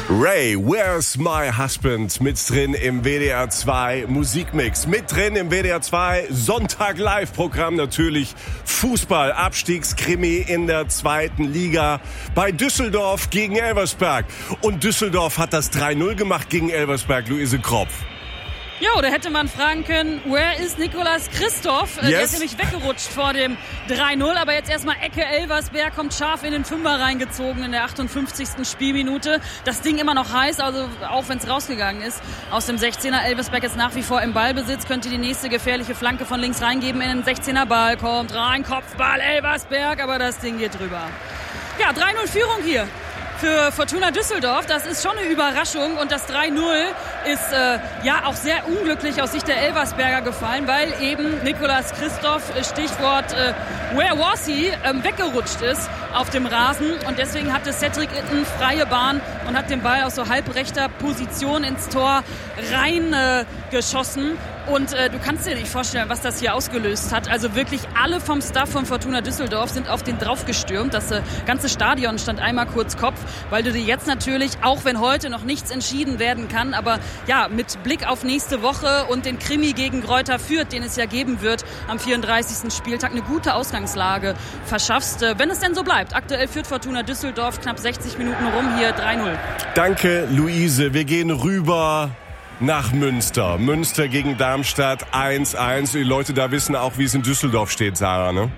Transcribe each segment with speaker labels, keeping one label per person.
Speaker 1: Ray, Where's My Husband? Mit drin im WDR 2 Musikmix. Mit drin im WDR 2 Sonntag Live-Programm natürlich Fußball, Abstiegskrimi in der 2. Liga bei Düsseldorf gegen Elversberg. Und Düsseldorf hat das 3-0 gemacht gegen Elversberg, Luise Kropf.
Speaker 2: Ja, da hätte man fragen können, where is Nicolas Christoph?
Speaker 1: Yes.
Speaker 2: Der ist nämlich weggerutscht vor dem 3-0, aber jetzt erstmal Ecke Elversberg, kommt scharf in den Fünfer reingezogen in der 58. Spielminute. Das Ding immer noch heiß, also auch wenn es rausgegangen ist aus dem 16er. Elversberg ist nach wie vor im Ballbesitz, könnte die nächste gefährliche Flanke von links reingeben in den 16er Ball, kommt rein, Kopfball Elversberg, aber das Ding geht drüber. Ja, 3-0 Führung hier für Fortuna Düsseldorf. Das ist schon eine Überraschung und das 3-0 ist ja auch sehr unglücklich aus Sicht der Elversberger gefallen, weil eben Nicolas Christoph, Stichwort where was he, weggerutscht ist auf dem Rasen und deswegen hatte Cedric Itten freie Bahn und hat den Ball aus so halbrechter Position ins Tor reingeschossen. Und du kannst dir nicht vorstellen, was das hier ausgelöst hat. Also wirklich alle vom Staff von Fortuna Düsseldorf sind auf den draufgestürmt. Das ganze Stadion stand einmal kurz Kopf, weil du dir jetzt natürlich, auch wenn heute noch nichts entschieden werden kann, aber ja, mit Blick auf nächste Woche und den Krimi gegen Greuther Fürth, den es ja geben wird am 34. Spieltag, eine gute Ausgangslage verschaffst, wenn es denn so bleibt. Aktuell führt Fortuna Düsseldorf knapp 60 Minuten rum, hier 3-0.
Speaker 1: Danke, Luise. Wir gehen rüber nach Münster. Münster gegen Darmstadt 1-1. Die Leute da wissen auch, wie es in Düsseldorf steht, Sarah, ne?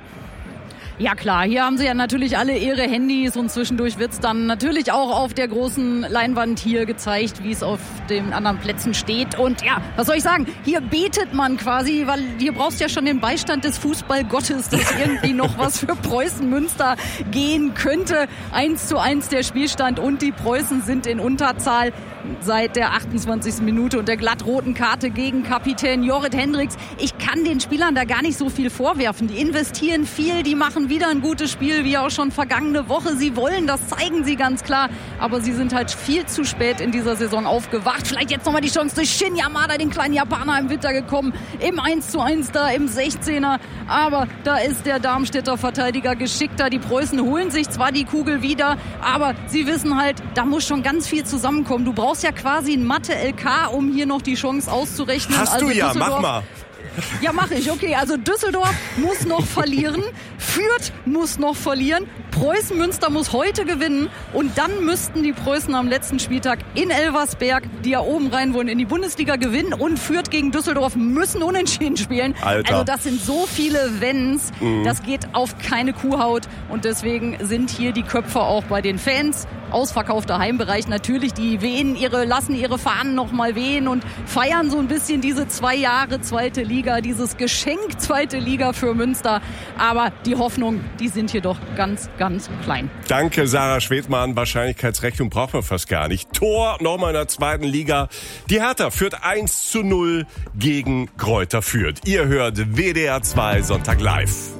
Speaker 3: Ja klar, hier haben sie ja natürlich alle ihre Handys und zwischendurch wird's dann natürlich auch auf der großen Leinwand hier gezeigt, wie es auf den anderen Plätzen steht. Und ja, was soll ich sagen, hier betet man quasi, weil hier brauchst du ja schon den Beistand des Fußballgottes, dass irgendwie noch was für Preußen Münster gehen könnte. 1:1 der Spielstand und die Preußen sind in Unterzahl seit der 28. Minute und der glattroten Karte gegen Kapitän Jorrit Hendricks. Ich kann den Spielern da gar nicht so viel vorwerfen. Die investieren viel, die machen wieder ein gutes Spiel, wie auch schon vergangene Woche. Sie wollen, das zeigen sie ganz klar. Aber sie sind halt viel zu spät in dieser Saison aufgewacht. Vielleicht jetzt nochmal die Chance durch Shin Yamada, den kleinen Japaner, im Winter gekommen. Im 1:1 da, im 16er. Aber da ist der Darmstädter Verteidiger geschickter. Die Preußen holen sich zwar die Kugel wieder, aber sie wissen halt, da muss schon ganz viel zusammenkommen. Du brauchst ja quasi ein Mathe-LK, um hier noch die Chance auszurechnen.
Speaker 1: Hast du ja, mach mal.
Speaker 3: Ja, mache ich. Okay, also Düsseldorf muss noch verlieren, Fürth muss noch verlieren, Preußen Münster muss heute gewinnen und dann müssten die Preußen am letzten Spieltag in Elversberg, die ja oben rein wollen, in die Bundesliga gewinnen und Fürth gegen Düsseldorf müssen unentschieden spielen.
Speaker 1: Alter.
Speaker 3: Also das sind so viele Wenns, das geht auf keine Kuhhaut und deswegen sind hier die Köpfe auch bei den Fans. Ausverkaufter Heimbereich natürlich, die lassen ihre Fahnen noch mal wehen und feiern so ein bisschen diese 2 Jahre zweite Liga, dieses Geschenk zweite Liga für Münster. Aber die Hoffnung, die sind hier doch ganz, ganz klein.
Speaker 1: Danke, Sarah Schwedmann. Wahrscheinlichkeitsrechnung braucht man fast gar nicht. Tor nochmal in der 2. Liga. Die Hertha führt 1:0 gegen Greuther Fürth. Ihr hört WDR 2 Sonntag live.